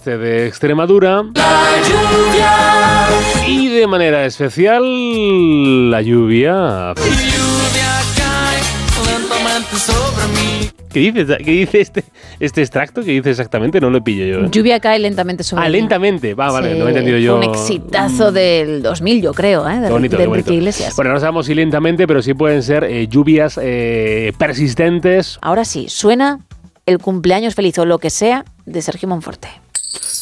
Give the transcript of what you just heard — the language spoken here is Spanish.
oeste de Extremadura. La lluvia. Y de manera especial, la lluvia. Lluvia cae lentamente sobre mí. ¿Qué dice este extracto? ¿Qué dice exactamente? No lo pillo yo. Lluvia cae lentamente sobre mí. Lentamente. Vale, Sí, no he entendido yo. Fue un exitazo del 2000, yo creo, de Bonito, Enrique bonito. Iglesias. Bueno, no sabemos si lentamente, pero sí pueden ser lluvias persistentes. Ahora sí, suena el cumpleaños feliz o lo que sea de Sergio Monforte.